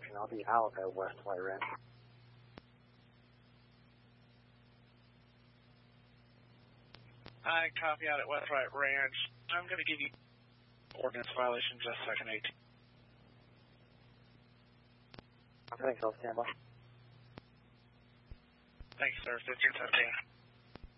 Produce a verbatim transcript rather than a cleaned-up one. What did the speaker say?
station. I'll be out at West White Ranch. I copy out at West White Ranch. I'm going to give you ordinance violation just second eighteen. Thanks, I'll stand by. Thanks, sir. fifteen seventeen.